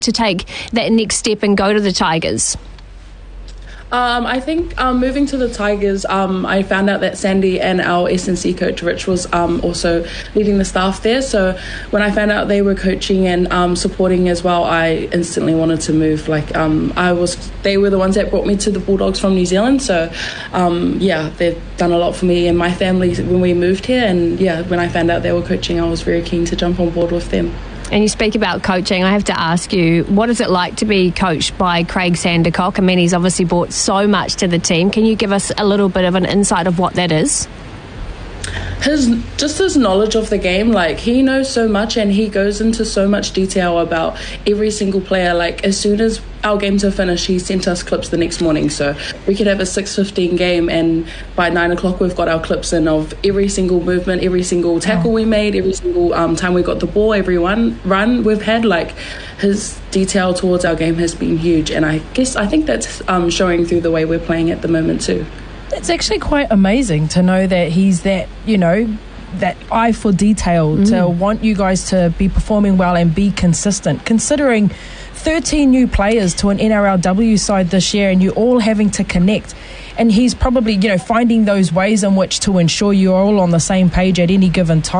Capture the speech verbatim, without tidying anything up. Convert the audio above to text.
to take that next step and go to the Tigers? Um, I think um, moving to the Tigers, um, I found out that Sandy and our S and C coach Rich was um, also leading the staff there. So when I found out they were coaching and um, supporting as well, I instantly wanted to move. Like um, I was, they were the ones that brought me to the Bulldogs from New Zealand. So um, yeah, they've done a lot for me and my family when we moved here. And yeah, when I found out they were coaching, I was very keen to jump on board with them. And you speak about coaching. I have to ask you, what is it like to be coached by Craig Sandercock? I mean, he's obviously brought so much to the team. Can you give us a little bit of an insight of what that is? His just his knowledge of the game, like he knows so much and he goes into so much detail about every single player. Like as soon as our games are finished, he sent us clips the next morning, so we could have a six fifteen game and by nine o'clock we've got our clips in of every single movement, every single tackle we made, every single um, time we got the ball, every one run we've had. Like his detail towards our game has been huge, and I guess I think that's um, showing through the way we're playing at the moment too. It's actually quite amazing to know that he's that, you know, that eye for detail, mm. to want you guys to be performing well and be consistent, considering thirteen new players to an N R L W side this year and you all having to connect. And he's probably, you know, finding those ways in which to ensure you're all on the same page at any given time.